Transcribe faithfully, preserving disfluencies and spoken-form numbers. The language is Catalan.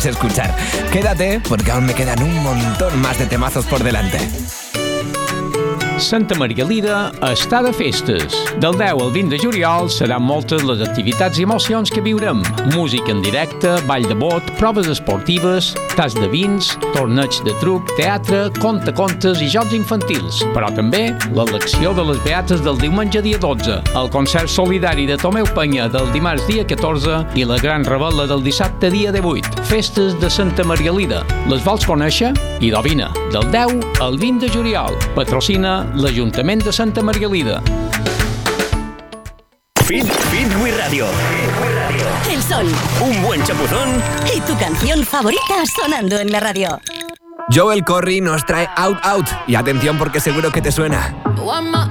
puedes escuchar. Quédate porque aún me quedan un montón más de temazos por delante. Santa Margalida està de festes. Del deu al vint de juliol seran moltes les activitats i emocions que viurem. Música en directe, ball de bot, proves esportives, tas de vins, torneig de truc, teatre, contacontes i jocs infantils. Però també l'elecció de les beates del diumenge dia dotze, el concert solidari de Tomeu Penya del dimarts dia catorze i la gran revetla del dissabte dia divuit. Festes de Santa Margalida. Les vols conèixer? Idò vine, del deu al vint de juliol. Patrocina l'Ajuntament de Santa Margalida. Fit, Fit Wii Radio. El sol. Un buen chapuzón. Y tu canción favorita sonando en la radio. Joel Corry nos trae Out Out. Y atención porque seguro que te suena. One more